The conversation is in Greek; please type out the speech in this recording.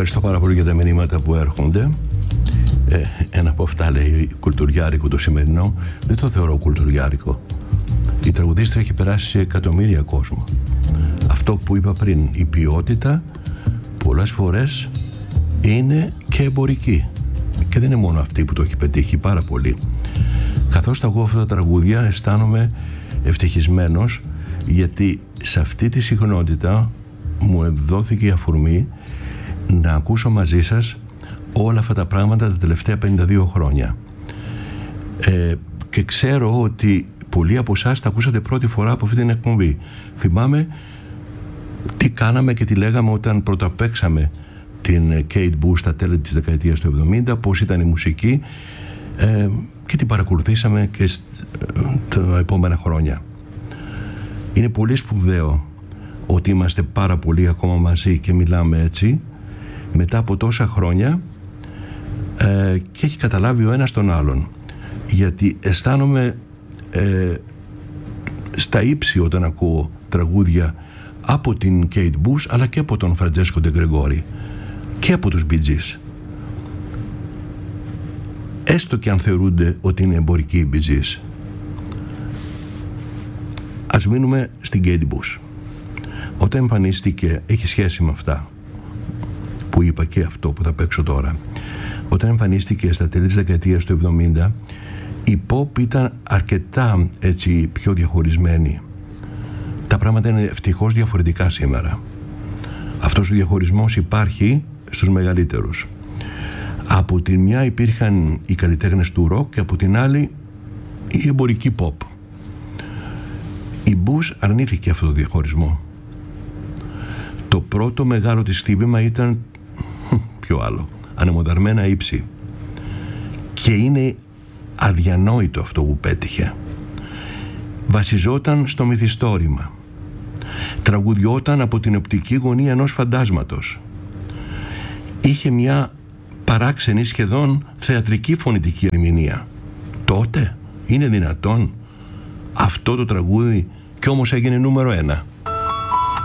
Ευχαριστώ πάρα πολύ για τα μηνύματα που έρχονται. Ένα από αυτά λέει κουλτουριάρικο το σημερινό. Δεν το θεωρώ κουλτουριάρικο. Η τραγουδίστρια έχει περάσει σε εκατομμύρια κόσμο. Αυτό που είπα πριν, η ποιότητα πολλές φορές είναι και εμπορική. Και δεν είναι μόνο αυτή που το έχει πετύχει πάρα πολύ. Καθώς τα ακούω αυτά τα τραγούδια αισθάνομαι ευτυχισμένος, γιατί σε αυτή τη συχνότητα μου δόθηκε η αφορμή να ακούσω μαζί σας όλα αυτά τα πράγματα τα τελευταία 52 χρόνια. Και ξέρω ότι πολλοί από εσάς τα ακούσατε πρώτη φορά από αυτή την εκπομπή. Θυμάμαι τι κάναμε και τι λέγαμε όταν πρωταπαίξαμε την Kate Bush στα τέλη της δεκαετίας του 70, πώς ήταν η μουσική, και την παρακολουθήσαμε και τα επόμενα χρόνια. Είναι πολύ σπουδαίο ότι είμαστε πάρα πολλοί ακόμα μαζί και μιλάμε έτσι μετά από τόσα χρόνια, και έχει καταλάβει ο ένας τον άλλον, γιατί αισθάνομαι στα ύψη όταν ακούω τραγούδια από την Kate Bush αλλά και από τον Φραντζέσκο Ντε Γκρεγόρι και από τους Bee Gees, έστω και αν θεωρούνται ότι είναι εμπορικοί οι Bee Gees. Ας μείνουμε στην Kate Bush. Όταν εμφανίστηκε, έχει σχέση με αυτά που είπα και αυτό που θα παίξω τώρα. Όταν εμφανίστηκε στα τέλη της δεκαετίας του 70, η pop ήταν αρκετά έτσι πιο διαχωρισμένη. Τα πράγματα είναι ευτυχώς διαφορετικά σήμερα. Αυτός ο διαχωρισμός υπάρχει στους μεγαλύτερους. Από τη μια υπήρχαν οι καλλιτέχνες του rock και από την άλλη η εμπορική pop. Η Bush αρνήθηκε αυτό το διαχωρισμό. Το πρώτο μεγάλο της χτύπημα ήταν πιο άλλο, ανεμοδαρμένα ύψη. Και είναι αδιανόητο αυτό που πέτυχε. Βασιζόταν στο μυθιστόρημα. Τραγουδιόταν από την οπτική γωνία ενός φαντάσματος. Είχε μια παράξενη, σχεδόν θεατρική φωνητική ερμηνεία. Τότε είναι δυνατόν αυτό το τραγούδι, κι όμως έγινε νούμερο 1.